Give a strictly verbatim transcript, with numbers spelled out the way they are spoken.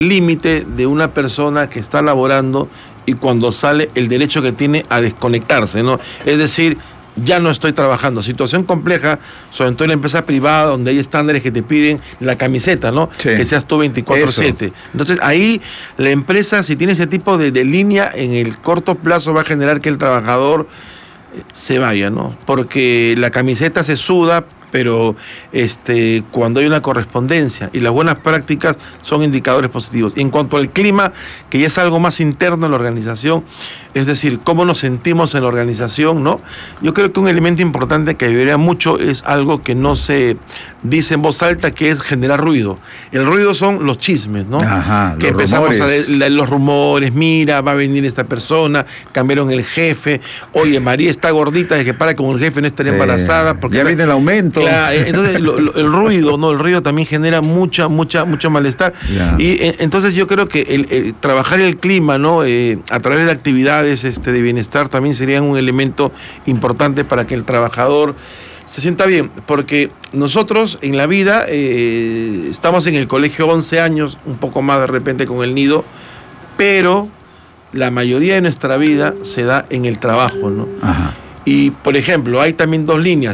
límite de una persona que está laborando y cuando sale el derecho que tiene a desconectarse, ¿no? Es decir, ya no estoy trabajando. Situación compleja, sobre todo en la empresa privada, donde hay estándares que te piden la camiseta, ¿no? Sí. Que seas tú veinticuatro siete. Entonces, ahí la empresa, si tiene ese tipo de, de línea, en el corto plazo va a generar que el trabajador se vaya, ¿no? Porque la camiseta se suda, pero este, cuando hay una correspondencia y las buenas prácticas son indicadores positivos. En cuanto al clima, que ya es algo más interno en la organización, es decir, cómo nos sentimos en la organización, ¿no? Yo creo que un elemento importante que ayudaría mucho es algo que no se dice en voz alta, que es generar ruido. El ruido son los chismes, ¿no? Ajá, que los empezamos rumores. a ver los rumores, mira, va a venir esta persona, cambiaron el jefe, oye, María está gordita, de que para con el jefe no estaría Sí. embarazada. Porque ya viene el aumento. Claro, entonces lo, lo, el ruido, ¿no? El ruido también genera mucha, mucha, mucho malestar. Ya. Y eh, entonces yo creo que el, el trabajar el clima, ¿no? Eh, a través de actividades este, de bienestar también serían un elemento importante para que el trabajador se sienta bien, porque nosotros en la vida eh, estamos en el colegio once años, un poco más de repente con el nido, pero la mayoría de nuestra vida se da en el trabajo, ¿no? Ajá. Y, por ejemplo, hay también dos líneas.